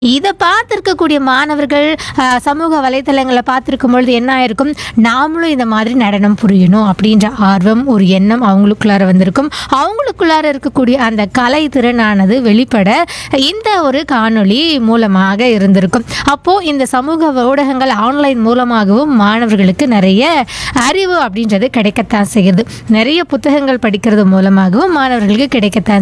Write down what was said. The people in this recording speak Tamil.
இதை பார்த்துருக்கக்கூடிய மாணவர்கள் சமூக வலைத்தளங்களை பார்த்துருக்கும் பொழுது என்ன ஆயிருக்கும், நாமளும் இந்த மாதிரி நடனம் புரியணும் அப்படின்ற ஆர்வம், ஒரு எண்ணம் அவங்களுக்குள்ளார வந்திருக்கும். அவங்களுக்குள்ளார இருக்கக்கூடிய அந்த கலை திறனானது வெளிப்பட இந்த ஒரு காணொளி மூலமாக இருந்திருக்கும். அப்போது இந்த சமூக ஊடகங்கள் ஆன்லைன் மூலமாகவும் மாணவர்களுக்கு நிறைய அறிவு அப்படின்றது கிடைக்கத்தான் செய்யுது. நிறைய புத்தகங்கள் படிக்கிறது மூலமாகவும் மாணவர்களுக்கு கிடைக்கத்தான்